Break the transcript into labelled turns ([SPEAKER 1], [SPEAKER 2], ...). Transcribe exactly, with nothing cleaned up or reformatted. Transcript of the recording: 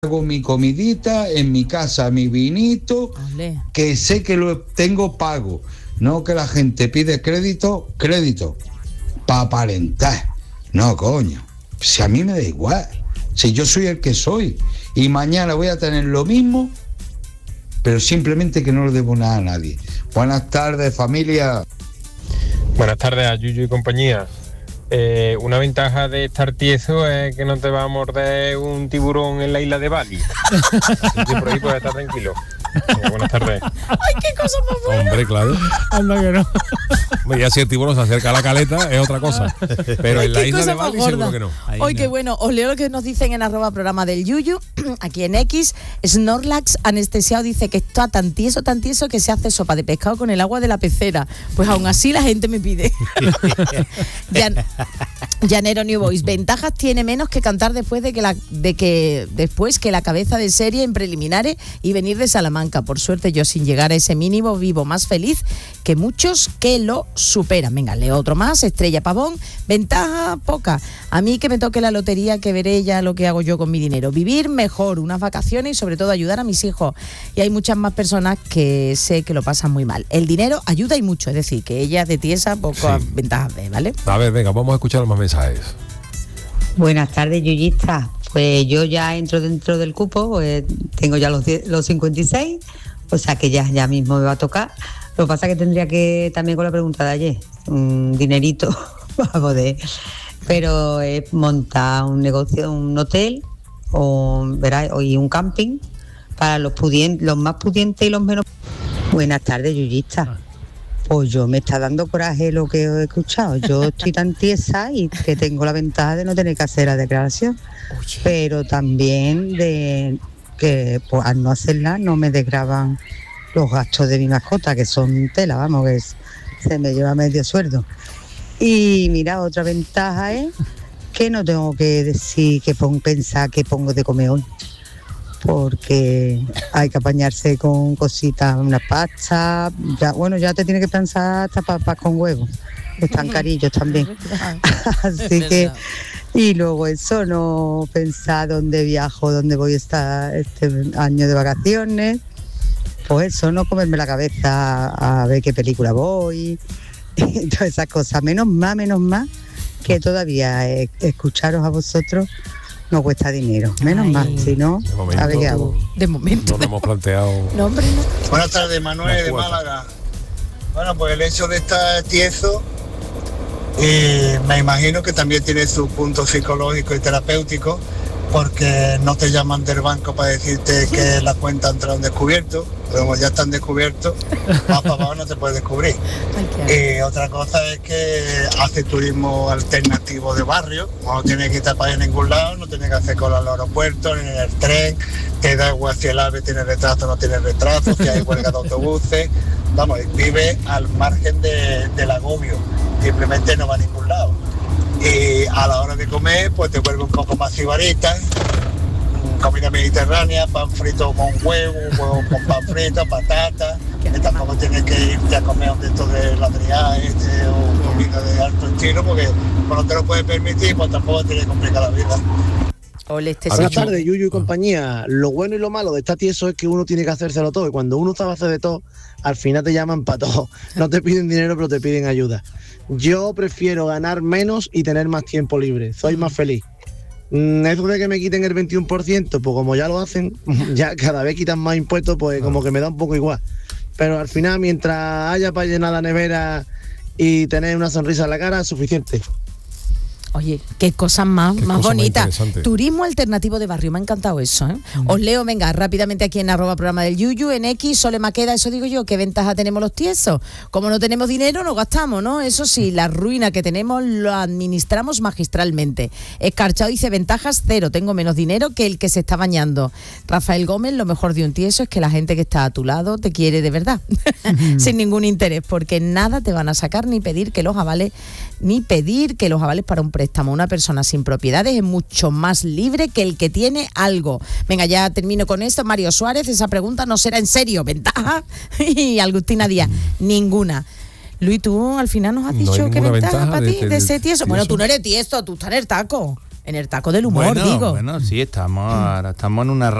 [SPEAKER 1] hago mi comidita, en mi casa mi vinito,
[SPEAKER 2] Olé.
[SPEAKER 1] que sé que lo tengo pago, no que la gente pide crédito, crédito, para aparentar. No, coño, si a mí me da igual, si yo soy el que soy y mañana voy a tener lo mismo, pero simplemente que no le debo nada a nadie. Buenas tardes, familia.
[SPEAKER 3] Buenas tardes a Yuyu y compañía. Eh, una ventaja de estar tieso es que no te va a morder un tiburón en la isla de Bali. Así que por ahí puedes estar tranquilo. Eh, buenas tardes.
[SPEAKER 2] ¡Ay, qué cosa más buena!
[SPEAKER 4] Hombre, claro.
[SPEAKER 5] Anda que no.
[SPEAKER 4] Hombre, ya si el tiburón se acerca a la caleta es otra cosa. Pero
[SPEAKER 2] Ay,
[SPEAKER 4] en la
[SPEAKER 2] qué
[SPEAKER 4] isla
[SPEAKER 2] cosa
[SPEAKER 4] de
[SPEAKER 2] más
[SPEAKER 4] Bali
[SPEAKER 2] gorda.
[SPEAKER 4] seguro que no.
[SPEAKER 2] Hoy qué bueno, os leo lo que nos dicen en arroba programa del Yuyu, aquí en X. Snorlax anestesiado dice que está tan tieso, tan tieso que se hace sopa de pescado con el agua de la pecera. Pues aún así la gente me pide. Llan- Llanero New Boys, ventajas tiene menos que cantar después de que la de que después que la cabeza de serie en preliminares y venir de Salamanca. Por suerte yo sin llegar a ese mínimo vivo más feliz que muchos que lo superan. Venga, leo otro más. Estrella Pavón, ventaja poca. A mí que me toque la lotería, que veré ya lo que hago yo con mi dinero. Vivir mejor, unas vacaciones y sobre todo ayudar a mis hijos. Y hay muchas más personas que sé que lo pasan muy mal. El dinero ayuda y mucho, es decir, que ella de tiesa pocas
[SPEAKER 4] Sí.
[SPEAKER 2] ventajas ve, ¿vale?
[SPEAKER 4] A ver, venga, vamos a escuchar los más mensajes.
[SPEAKER 6] Buenas tardes, yuyistas. Pues yo ya entro dentro del cupo, pues tengo ya los, diez, los cincuenta y seis, o sea que ya, ya mismo me va a tocar. Lo que pasa es que tendría que, también con la pregunta de ayer, un dinerito para poder, pero es montar un negocio, un hotel o, verá, y un camping para los pudientes, los más pudientes y los menos. Buenas tardes, yuyistas. Pues yo me está dando coraje lo que he escuchado. Yo estoy tan tiesa y que tengo la ventaja de no tener que hacer la declaración. Pero también de que pues, al no hacerla no me desgravan los gastos de mi mascota, que son tela, vamos, que es- se me lleva medio sueldo. Y mira, otra ventaja es que no tengo que decir, que pongo, pensar que pongo de comer hoy. Porque hay que apañarse con cositas, una pasta, ya, bueno, ya te tienes que pensar hasta papas con huevos, están carillos también. Así que, y luego eso, no pensar dónde viajo, dónde voy a estar este año de vacaciones, pues eso, no comerme la cabeza a ver qué película voy, y todas esas cosas, menos más, menos más, que todavía eh, escucharos a vosotros no cuesta dinero, menos
[SPEAKER 2] Ay.
[SPEAKER 6] más, si no,
[SPEAKER 4] De
[SPEAKER 6] a ver qué hago.
[SPEAKER 4] momento
[SPEAKER 2] De momento.
[SPEAKER 4] no nos hemos planteado.
[SPEAKER 2] No, hombre, no.
[SPEAKER 7] Buenas tardes, Manuel
[SPEAKER 4] La
[SPEAKER 7] de
[SPEAKER 4] cuota.
[SPEAKER 7] Málaga. Bueno, pues el hecho de estar tieso, eh, me imagino que también tiene su punto psicológico y terapéutico, porque no te llaman del banco para decirte que la cuenta ha entrado en descubierto, pero como ya están descubiertos, más para abajo no te puedes descubrir.
[SPEAKER 2] Ay, qué
[SPEAKER 7] Y otra cosa es que hace turismo alternativo de barrio, no tiene que estar para ir a ningún lado, no tiene que hacer cola al aeropuerto, ni en el tren, te da igual si el ave tiene retraso o no tiene retraso, si hay huelga de autobuses, vamos, vive al margen de, del agobio, simplemente no va a ningún lado. Y a la hora de comer, pues te vuelve un poco más sibarita, comida mediterránea, pan frito con huevo, huevo con pan frito, patata, que tampoco tienes que irte a comer un de estos de ladrillar este, o comida de alto estilo, porque pues, no te lo puedes permitir, pues tampoco te complica la vida.
[SPEAKER 2] Ole, este
[SPEAKER 4] A ver,
[SPEAKER 2] señor.
[SPEAKER 8] Buenas tardes, Yuyu y compañía. Lo bueno y lo malo de estar tieso es que uno tiene que hacérselo todo. Y cuando uno sabe hacer de todo, al final te llaman para todo. No te piden dinero, pero te piden ayuda. Yo prefiero ganar menos y tener más tiempo libre. Soy más feliz. Mm, Eso de que me quiten el veintiuno por ciento, pues como ya lo hacen, ya cada vez quitan más impuestos, pues como que me da un poco igual. Pero al final, mientras haya para llenar la nevera y tener una sonrisa en la cara, es suficiente.
[SPEAKER 2] Oye, qué cosas más,
[SPEAKER 4] Qué
[SPEAKER 2] más
[SPEAKER 4] cosa más
[SPEAKER 2] bonitas.
[SPEAKER 4] interesante.
[SPEAKER 2] Turismo alternativo de barrio, me ha encantado eso, ¿eh? Os leo, venga, rápidamente aquí en arroba programa del Yuyu, en X, Sole Maqueda, eso digo yo, ¿qué ventaja tenemos los tiesos? Como no tenemos dinero, no gastamos, ¿no? Eso sí, la ruina que tenemos lo administramos magistralmente. Escarchado dice, ventajas cero, tengo menos dinero que el que se está bañando. Rafael Gómez, lo mejor de un tieso es que la gente que está a tu lado te quiere de verdad, sin ningún interés, porque nada te van a sacar ni pedir que los avales, ni pedir que los avales para un préstamo. Una persona sin propiedades es mucho más libre que el que tiene algo. Venga, ya termino con esto. Mario Suárez, esa pregunta no será en serio. ¿Ventaja? Y Agustina Díaz, ninguna. Luis, tú al final nos has
[SPEAKER 4] No
[SPEAKER 2] dicho
[SPEAKER 4] hay
[SPEAKER 2] qué
[SPEAKER 4] ninguna
[SPEAKER 2] ventaja
[SPEAKER 4] ventaja
[SPEAKER 2] para
[SPEAKER 4] de-
[SPEAKER 2] ti
[SPEAKER 4] de-
[SPEAKER 2] de ese tieso.
[SPEAKER 4] tieso.
[SPEAKER 2] Bueno, tú no eres tieso, tú estás en el taco. En el taco del humor,
[SPEAKER 5] bueno,
[SPEAKER 2] digo.
[SPEAKER 5] Bueno, sí, estamos, ahora estamos en una